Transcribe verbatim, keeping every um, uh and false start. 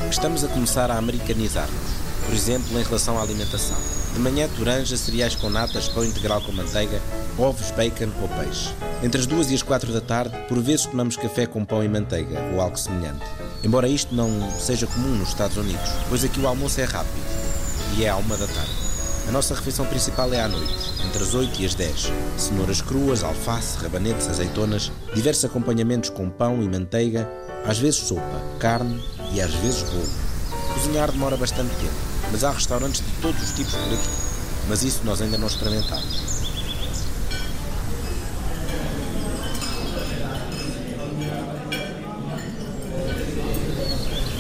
Estamos a começar a americanizar-nos, por exemplo, em relação à alimentação. De manhã, toranja, cereais com natas, pão integral com manteiga, ovos, bacon ou peixe. Entre as duas e as quatro da tarde, por vezes tomamos café com pão e manteiga, ou algo semelhante. Embora isto não seja comum nos Estados Unidos, pois aqui o almoço é rápido, e é à uma da tarde. A nossa refeição principal é à noite, entre as oito e as dez. Cenouras cruas, alface, rabanetes, azeitonas, diversos acompanhamentos com pão e manteiga, às vezes sopa, carne e às vezes bolo. Cozinhar demora bastante tempo, mas há restaurantes de todos os tipos por aqui. Mas isso nós ainda não experimentámos.